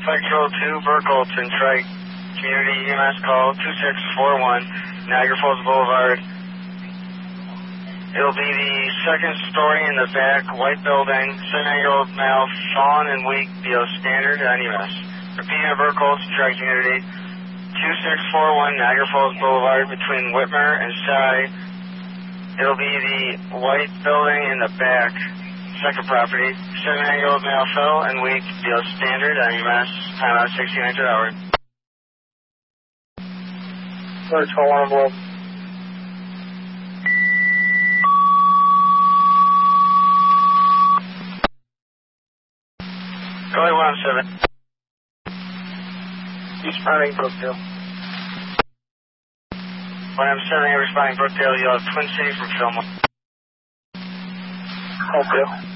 Flight Control 2, Burkholton, Trike, Community EMS call 2641, Niagara Falls Boulevard. It'll be the second story in the back, white building, 7-year-old male, fallen and weak, BO standard on EMS. Repeating at Burkholton, Trike, Community 2641, Niagara Falls Boulevard, between Whitmer and Cy. It'll be the white building in the back, second property. 7-year-old male fell and weak, BO standard on EMS, timeout 69 per hour. Let's call on envelope. Go ahead, 117. Responding Brookdale. 117, responding Brookdale. You'll have Twin City from Fillmore. Okay.